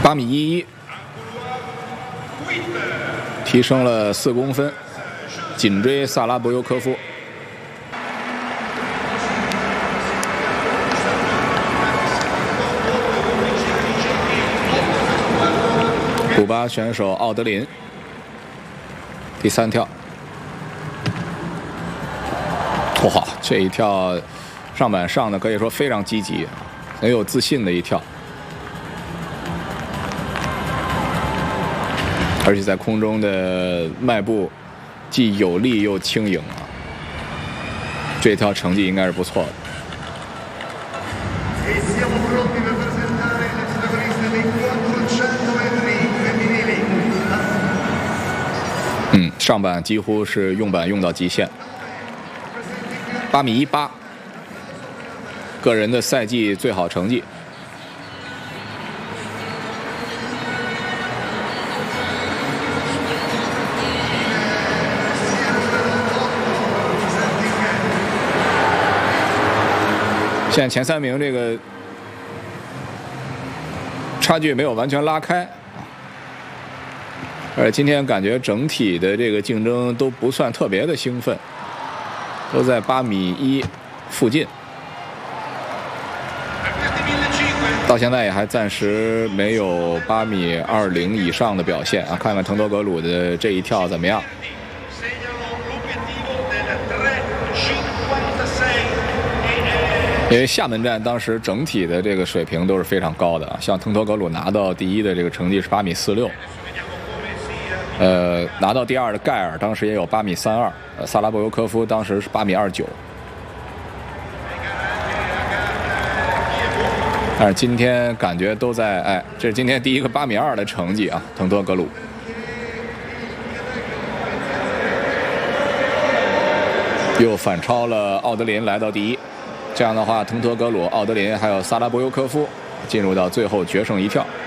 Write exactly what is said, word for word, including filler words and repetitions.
八米一一，提升了四公分，紧追萨拉博尤科夫。古巴选手奥德林，第三跳。哇，这一跳上板上的可以说非常积极，很有自信的一跳。 而且在空中的迈步既有力又轻盈啊，这条成绩应该是不错的。嗯，上板几乎是用板用到极限，八米一八，个人的赛季最好成绩。 现在前三名这个差距没有完全拉开，而今天感觉整体的这个竞争都不算特别的兴奋，都在八米一附近，到现在也还暂时没有八米二零以上的表现啊！看看滕多格鲁的这一跳怎么样？ 因为厦门站当时整体的这个水平都是非常高的啊，像滕多格鲁拿到第一的这个成绩是八米四六，呃，拿到第二的盖尔当时也有八米三二，呃，萨拉博尤科夫当时是八米二九，但是今天感觉都在哎，这是今天第一个八米二的成绩啊，滕多格鲁。 又反超了奥德林，来到第一。这样的话，滕多格鲁、奥德林还有萨拉博尤科夫进入到最后决胜一跳。